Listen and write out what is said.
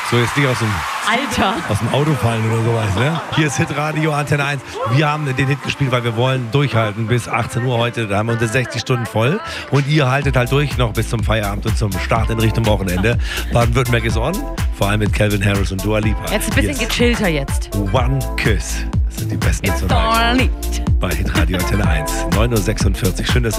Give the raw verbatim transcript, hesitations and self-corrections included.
So, jetzt nicht aus dem, Alter. aus dem Auto fallen oder sowas, ne? Hier ist Hitradio Antenne eins. Wir haben den Hit gespielt, weil wir wollen durchhalten bis achtzehn Uhr heute. Da haben wir unsere sechzig Stunden voll. Und ihr haltet halt durch noch bis zum Feierabend und zum Start in Richtung Wochenende. Baden-Württemberg ist on. Vor allem mit Calvin Harris und Dua Lipa. Jetzt ein bisschen Yes. gechillter jetzt. One Kiss. Das sind die besten Hits von heute. Bei Hitradio Antenne eins. neun Uhr sechsundvierzig. Schön, dass